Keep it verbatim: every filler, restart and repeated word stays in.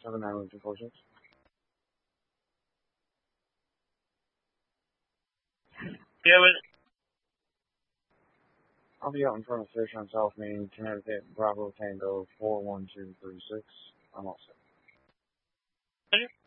seven nine one two four six. Yeah, but I'll be out in front of Fish on South Main, Connecticut, Bravo Tango four one two three six. I'm all set.